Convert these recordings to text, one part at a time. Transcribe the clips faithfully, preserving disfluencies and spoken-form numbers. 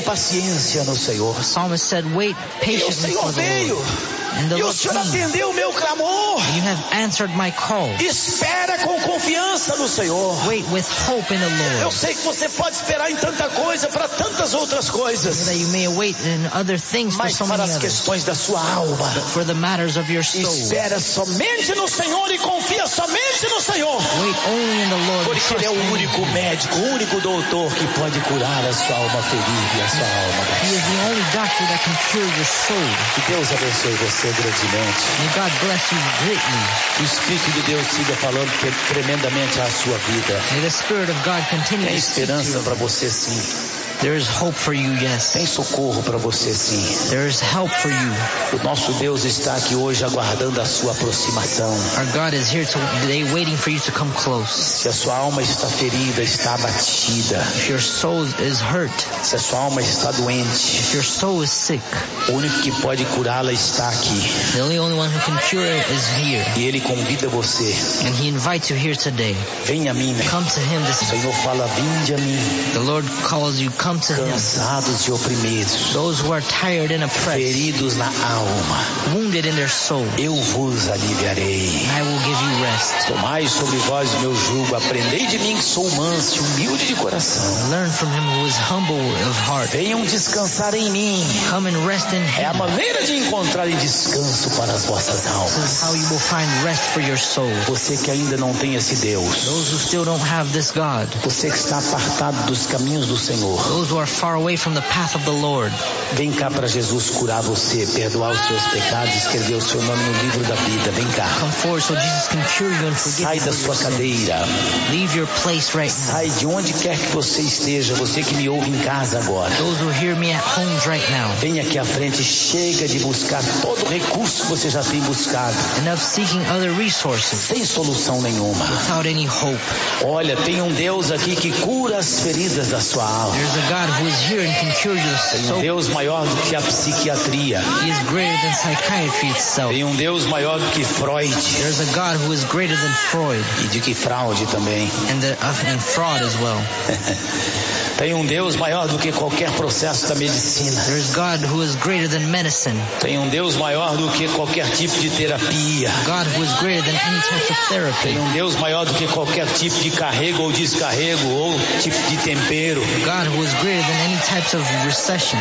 paciência no Senhor. The psalmist said, wait E o patiently Senhor for the veio. Lord. And the E o Lord Senhor came. atendeu o meu clamor. You have answered my call. Espera com confiança no Senhor. Wait with hope in the Eu Lord. sei que você pode esperar em tanta coisa, para tantas outras coisas. That you may wait in other things for Mas so para many as others. questões da sua alma, But for the matters of your soul, espera somente no Senhor e confia somente no Senhor. wait only in the Lord. and Porque trust Ele é o in único Him. médico, o único doutor que pode curar a sua alma ferida e a sua alma. He is the only doctor that can cure your soul. Que Deus abençoe você grandemente. May God bless you greatly. Que o Espírito de Deus siga falando tremendamente à sua vida. May the Spirit of God continue Tem to speak to esperança you. para você sim. There is hope for you, yes. Tem socorro para você sim. There is help for you. O nosso Deus está aqui hoje aguardando a sua aproximação. Our God is here today waiting for you to come close. Se a sua alma está ferida, está abatida. If your soul is hurt, Se a sua alma está doente, if your soul is sick, o único que pode curá-la está aqui. the only, only one who can cure it is here. E Ele convida você. And He invites you here today. Venha a mim. Come to Him O this Senhor fala, vinde a mim. The Lord calls you, come to Him. Cansados e oprimidos, Those who are tired and oppressed, feridos na alma, wounded in their soul, eu vos aliviarei. I will give you rest. Tomai sobre vós o meu jugo, aprendei de mim que sou manso e humilde de coração. Learn from Him who is humble of heart. Venham descansar em mim. Come and rest in É a Him. maneira de encontrarem descanso para as vossas This is almas. how you will find rest for your soul. Você que ainda não tem esse Deus, Those who still don't have this God, você que está apartado dos caminhos do Senhor, those who are far away from the path of the Lord, vem cá para Jesus curar você, perdoar os seus pecados, escrever o seu nome no livro da vida. Vem cá. come forward so Jesus can cure you and forgive Sai you da for sua your sin. cadeira. Leave your place right now. Sai de onde quer que você esteja, você que me ouve em casa agora. Those who hear me at homes right now, Vem aqui à frente, chega de buscar todo o recurso que você já tem buscado, enough seeking other resources sem solução nenhuma. without any hope. Olha, tem um Deus aqui que cura as feridas da sua alma. There's a God who is here and can cure your Tem um soul. Deus maior do que a psiquiatria. He is greater than psychiatry itself. Tem um Deus maior do que Freud There's a God who is greater than Freud e de que fraude também. and, the, uh, and fraud as well. Tem um Deus maior do que qualquer processo da medicina. There's God who is greater than medicine. Tem um Deus maior do que qualquer tipo de terapia. God who is greater than any type of therapy. Tem um Deus maior do que qualquer tipo de carrego ou descarrego ou tipo de tempero. God who is greater than any types of recession.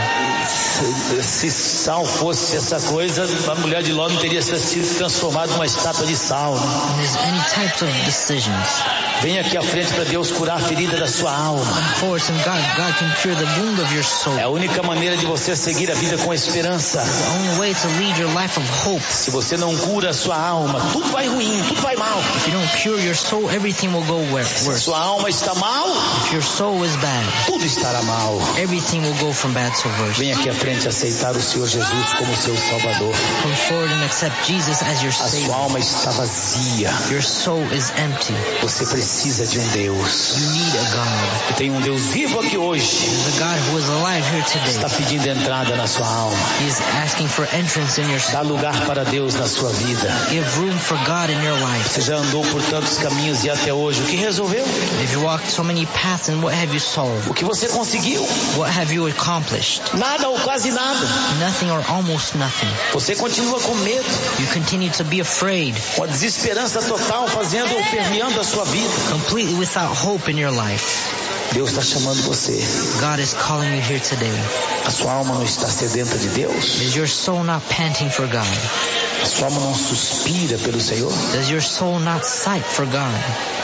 Se sal fosse essa coisa, a mulher de Ló não teria sido transformada numa estátua de sal. Né? And there's any types of decisions. Vem aqui à frente para Deus curar a ferida da sua alma. For us and God, God can cure the wound of your soul. É a única maneira de você seguir a vida com esperança. The only way to lead your life of hope. Se você não cura a sua alma, tudo vai ruim, tudo vai mal. If you don't cure your soul, everything will go wor- Se a worse. sua alma está mal, If your soul is bad, tudo estará mal. everything will go from bad to worse. Vem aqui à frente aceitar o Senhor Jesus como seu Salvador. Come forward and accept Jesus as your A Savior. sua alma está vazia. Your soul is empty. Você precisa de um Deus. You need a God. E tem um Deus vivo aqui hoje. There's a God who is alive here Está today. pedindo entrada na sua alma. He is asking for entrance in your soul. Dá lugar para Deus na sua vida. Give room for God in your life. Você já andou por tantos caminhos e até hoje, o que resolveu? If you walked so many paths, and what have you solved? O que você conseguiu? What have you accomplished? Nada ou quase nada. Nothing or almost nothing. Você continua com medo, You continue to be afraid, com a desesperança total, fazendo ou permeando a sua vida. completely without hope in your life. Deus está chamando você. God is calling you here today. A sua alma não está sedenta de Deus? Is your soul not panting for God? A sua alma não suspira pelo Senhor? Does your soul not sigh for God?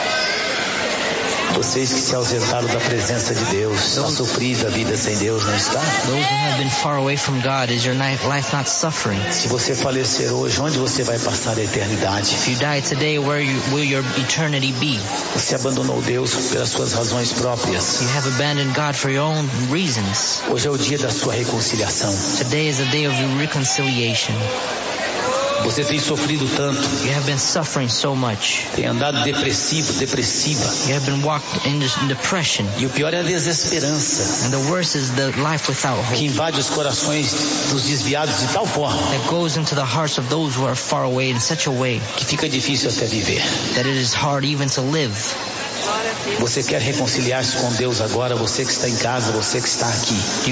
Vocês que se ausentaram da presença de Deus, está sofrida a vida sem Deus, não está? Those who have been far away from God, is your ni- life not suffering? Se você falecer hoje, onde você vai passar a eternidade? If you die today, where you, will your eternity be? Você abandonou Deus pelas suas razões próprias. You have abandoned God for your own reasons. Hoje é o dia da sua reconciliação. Today is a day of your reconciliation. Você tem sofrido tanto, You have been suffering so much. tem andado depressivo, depressiva. You have been walked in this depression. E o pior é a desesperança, And the worst is the life without que hope invade os corações dos desviados de tal forma that goes into the hearts of those who are far away in such a way que fica difícil até viver. that it is hard even to live. Você quer reconciliar-se com Deus agora, você que está em casa, você que está aqui.